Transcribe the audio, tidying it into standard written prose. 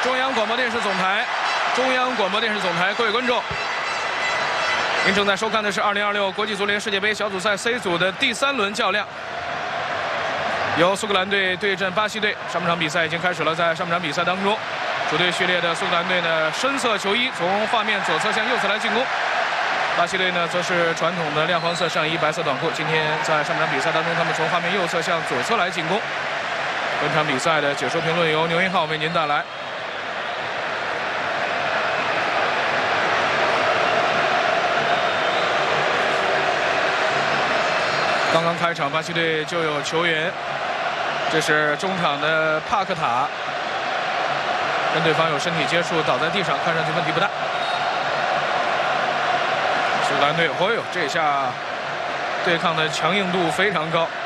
中央广播电视总台，各位观众，您正在收看的是2026国际足联世界杯小组赛 C 组的第3轮较量，由苏格兰队对阵巴西队。上半场比赛已经开始了，在上半场比赛当中，主队序列的苏格兰队呢，深色球衣从画面左侧向右侧来进攻。 巴西队呢，则是传统的亮黄色上衣、白色短裤。今天在上半场比赛当中，他们从画面右侧向左侧来进攻。本场比赛的解说评论由牛一浩为您带来。刚刚开场，巴西队就有球员，这是中场的帕克塔，跟对方有身体接触，倒在地上，看上去问题不大。 苏格兰队，哦呦，这下对抗的强硬度非常高。